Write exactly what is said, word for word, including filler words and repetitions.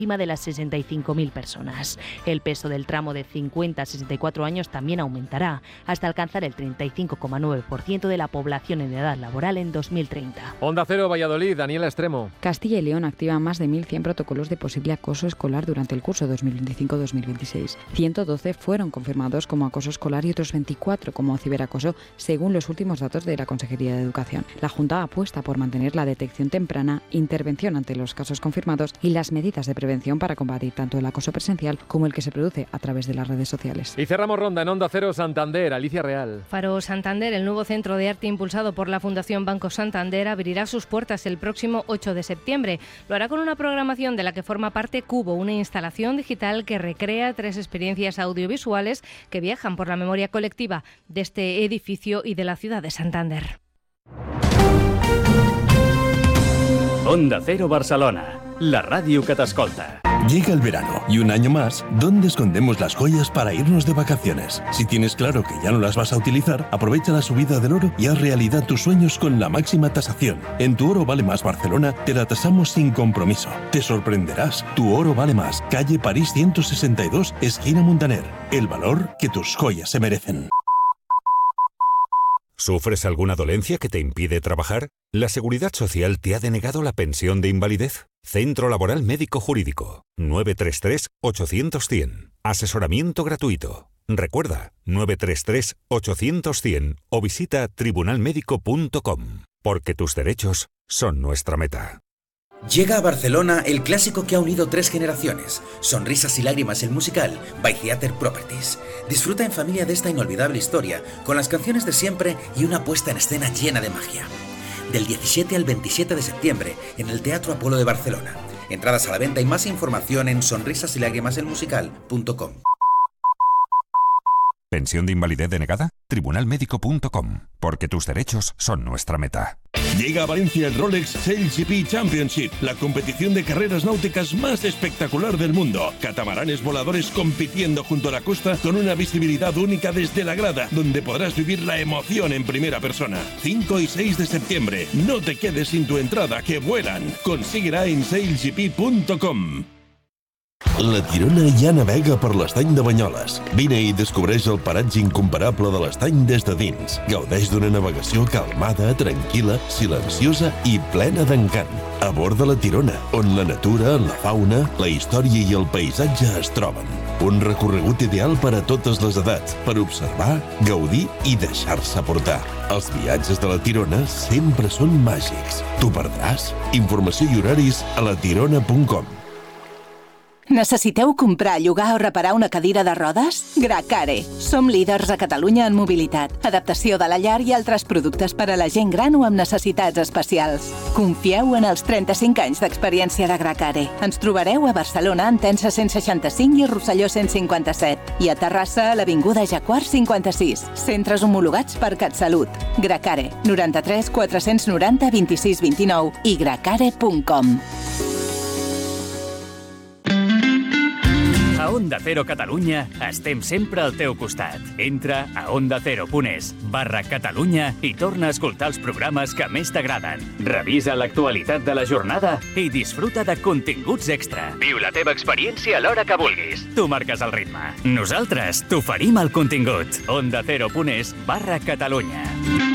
encima de las sesenta y cinco mil personas. El peso del tramo de cincuenta a sesenta y cuatro años también aumentará, hasta alcanzar el treinta y cinco coma nueve por ciento de la población en edad laboral en dos mil treinta. Onda Cero, Valladolid, Daniela Extremo. Castilla y León activa más de mil cien protocolos de posible acoso escolar durante el curso dos mil veinticinco dos mil veintiséis. ciento doce fueron confirmados como acoso escolar y otros veinticuatro como ciberacoso, según los últimos datos de la Consejería de Educación. La Junta apuesta por mantener la detección temprana, intervención ante los casos confirmados y las medidas de prevención para combatir tanto el acoso presencial como el que se produce a través de las redes sociales. Y cerramos ronda en Onda Cero Santander. Alicia Real. Faro Santander, el nuevo centro de arte impulsado por la Fundación Banco Santander, abrirá sus puertas el próximo ocho de septiembre. Lo hará con una programación de la que forma parte Cubo, una instalación digital que recrea tres experiencias audiovisuales que viajan por la memoria colectiva de este edificio y de la ciudad de Santander. Onda Cero Barcelona, la radio que t'escolta. Llega el verano y un año más, ¿dónde escondemos las joyas para irnos de vacaciones? Si tienes claro que ya no las vas a utilizar, aprovecha la subida del oro y haz realidad tus sueños con la máxima tasación. En Tu Oro Vale Más Barcelona te la tasamos sin compromiso. Te sorprenderás. Tu Oro Vale Más, calle París ciento sesenta y dos, esquina Muntaner. El valor que tus joyas se merecen. ¿Sufres alguna dolencia que te impide trabajar? ¿La Seguridad Social te ha denegado la pensión de invalidez? Centro Laboral Médico Jurídico. nueve tres tres, ocho cero cero, cien. Asesoramiento gratuito. Recuerda, nueve tres tres, ocho cero cero, cien o visita tribunal médico punto com. Porque tus derechos son nuestra meta. Llega a Barcelona el clásico que ha unido tres generaciones. Sonrisas y lágrimas, el musical, by Theatre Properties. Disfruta en familia de esta inolvidable historia, con las canciones de siempre y una puesta en escena llena de magia. Del diecisiete al veintisiete de septiembre, en el Teatro Apolo de Barcelona. Entradas a la venta y más información en sonrisas y lágrimas el musical punto com. ¿Pensión de invalidez denegada? tribunal médico punto com. Porque tus derechos son nuestra meta. Llega a Valencia el Rolex Sail G P Championship, la competición de carreras náuticas más espectacular del mundo. Catamaranes voladores compitiendo junto a la costa con una visibilidad única desde la grada, donde podrás vivir la emoción en primera persona. cinco y seis de septiembre. No te quedes sin tu entrada, que vuelan. Consíguela en sail g p punto com. La Tirona ja navega per l'estany de Banyoles. Vine i descobreix el paratge incomparable de l'estany des de dins. Gaudeix d'una navegació calmada, tranquil·la, silenciosa i plena d'encant. A bord de la Tirona, on la natura, la fauna, la història i el paisatge es troben. Un recorregut ideal per a totes les edats, per observar, gaudir i deixar-se portar. Els viatges de la Tirona sempre són màgics. T'ho perdràs? Informació i horaris a la tirona punt com. Necessiteu comprar, llogar o reparar una cadira de rodes? Gracare. Som líders a Catalunya en mobilitat, adaptació de la llar i altres productes per a la gent gran o amb necessitats especials. Confieu en els trenta-cinc anys d'experiència de Gracare. Ens trobareu a Barcelona, en Tensa cent seixanta-cinc i Rosselló cent cinquanta-set. I a Terrassa, a l'Avinguda Jacquard cinquanta-sis. Centres homologats per CatSalut. Gracare. noranta-tres quatre-cents noranta vint-i-sis vint-i-nou i gracare punt com. A Onda Cero Catalunya estem sempre al teu costat. Entra a onda cero punt es barra Catalunya i torna a escoltar els programes que més t'agraden. Revisa l'actualitat de la jornada i disfruta de continguts extra. Viu la teva experiència a l'hora que vulguis. Tu marques el ritme. Nosaltres t'oferim el contingut. onda cero punt es barra Catalunya.